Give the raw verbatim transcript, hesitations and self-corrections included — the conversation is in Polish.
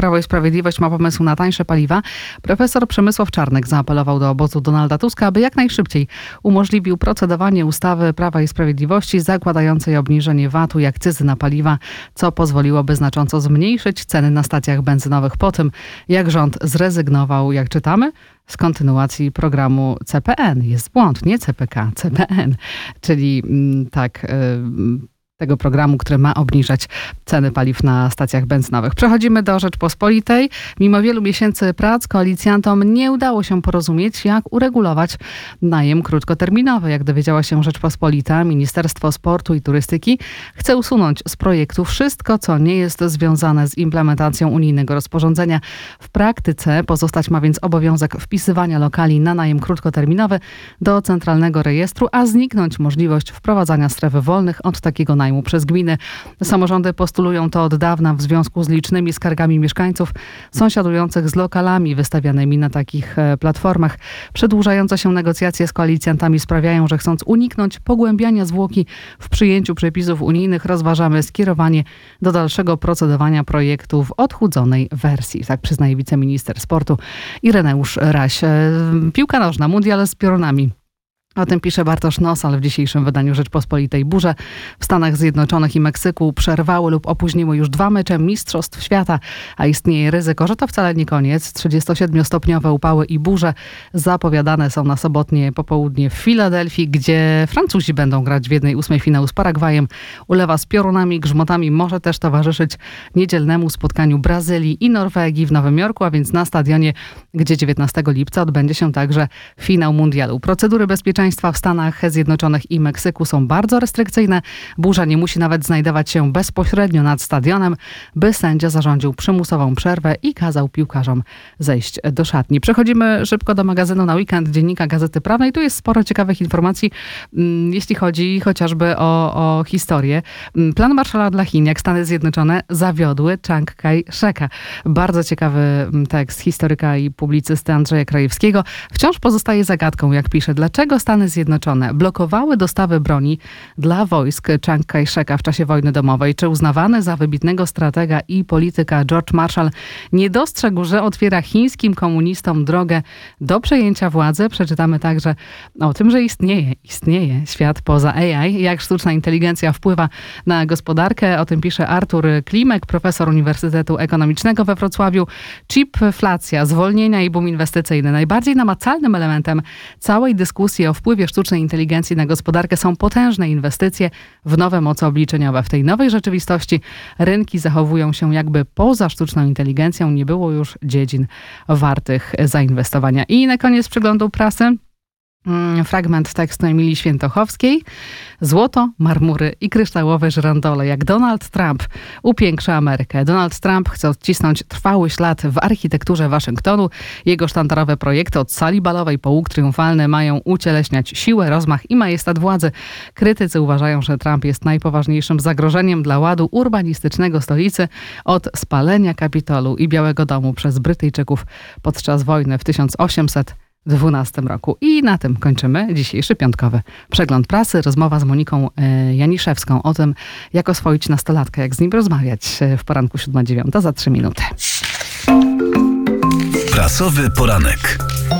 Prawo i Sprawiedliwość ma pomysł na tańsze paliwa, profesor Przemysław Czarnek zaapelował do obozu Donalda Tuska, aby jak najszybciej umożliwił procedowanie ustawy Prawa i Sprawiedliwości zakładającej obniżenie V A T-u i akcyzy na paliwa, co pozwoliłoby znacząco zmniejszyć ceny na stacjach benzynowych po tym, jak rząd zrezygnował, jak czytamy, z kontynuacji programu C P N. Jest błąd, nie C P K, C P N, czyli tak... Yy, tego programu, który ma obniżać ceny paliw na stacjach benzynowych. Przechodzimy do Rzeczpospolitej. Mimo wielu miesięcy prac koalicjantom nie udało się porozumieć, jak uregulować najem krótkoterminowy. Jak dowiedziała się Rzeczpospolita, Ministerstwo Sportu i Turystyki chce usunąć z projektu wszystko, co nie jest związane z implementacją unijnego rozporządzenia. W praktyce pozostać ma więc obowiązek wpisywania lokali na najem krótkoterminowy do centralnego rejestru, a zniknąć możliwość wprowadzania stref wolnych od takiego najmu przez gminy. Samorządy postulują to od dawna w związku z licznymi skargami mieszkańców sąsiadujących z lokalami wystawianymi na takich platformach. Przedłużające się negocjacje z koalicjantami sprawiają, że chcąc uniknąć pogłębiania zwłoki w przyjęciu przepisów unijnych, rozważamy skierowanie do dalszego procedowania projektu w odchudzonej wersji. Tak przyznaje wiceminister sportu Ireneusz Raś. Piłka nożna, mundial z piorunami. O tym pisze Bartosz Nosal w dzisiejszym wydaniu Rzeczpospolitej. Burze w Stanach Zjednoczonych i Meksyku przerwały lub opóźniły już dwa mecze Mistrzostw Świata, a istnieje ryzyko, że to wcale nie koniec. trzydziestosiedmiostopniowe upały i burze zapowiadane są na sobotnie popołudnie w Filadelfii, gdzie Francuzi będą grać w jednej ósmej finału z Paragwajem. Ulewa z piorunami, grzmotami może też towarzyszyć niedzielnemu spotkaniu Brazylii i Norwegii w Nowym Jorku, a więc na stadionie, gdzie dziewiętnastego lipca odbędzie się także finał mundialu. Procedury bezpieczeństwa w Stanach Zjednoczonych i Meksyku są bardzo restrykcyjne. Burza nie musi nawet znajdować się bezpośrednio nad stadionem, by sędzia zarządził przymusową przerwę i kazał piłkarzom zejść do szatni. Przechodzimy szybko do magazynu na weekend Dziennika Gazety Prawnej. Tu jest sporo ciekawych informacji, jeśli chodzi chociażby o, o historię. Plan Marshalla dla Chin, jak Stany Zjednoczone zawiodły Chiang Kai-sheka. Bardzo ciekawy tekst historyka i publicysty Andrzeja Krajewskiego. Wciąż pozostaje zagadką, jak pisze, dlaczego Stany Zjednoczone blokowały dostawy broni dla wojsk Chiang Kai-sheka w czasie wojny domowej. Czy uznawany za wybitnego stratega i polityka George Marshall nie dostrzegł, że otwiera chińskim komunistom drogę do przejęcia władzy? Przeczytamy także o tym, że istnieje, istnieje świat poza A I, jak sztuczna inteligencja wpływa na gospodarkę. O tym pisze Artur Klimek, profesor Uniwersytetu Ekonomicznego we Wrocławiu. Chipflacja, zwolnienia i boom inwestycyjny. Najbardziej namacalnym elementem całej dyskusji o wpływie sztucznej inteligencji na gospodarkę są potężne inwestycje w nowe moce obliczeniowe. W tej nowej rzeczywistości rynki zachowują się jakby poza sztuczną inteligencją. Nie było już dziedzin wartych zainwestowania. I na koniec przeglądu prasy. Fragment tekstu Emilii Świętochowskiej. Złoto, marmury i kryształowe żyrandole. Jak Donald Trump upiększa Amerykę. Donald Trump chce odcisnąć trwały ślad w architekturze Waszyngtonu. Jego sztandarowe projekty od sali balowej po łuk triumfalny mają ucieleśniać siłę, rozmach i majestat władzy. Krytycy uważają, że Trump jest najpoważniejszym zagrożeniem dla ładu urbanistycznego stolicy od spalenia Kapitolu i Białego Domu przez Brytyjczyków podczas wojny w tysiąc osiemset dwunastym roku. I na tym kończymy dzisiejszy piątkowy przegląd prasy. Rozmowa z Moniką Janiszewską o tym, jak oswoić nastolatkę, jak z nim rozmawiać w poranku siódma dziewiąta za trzy minuty. Prasowy poranek.